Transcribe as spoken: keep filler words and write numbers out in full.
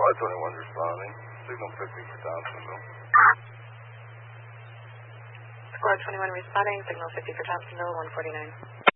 Squad twenty-one responding. Signal fifty for Thompsonville. Squad twenty-one responding. Signal fifty for Thompsonville, one forty-nine.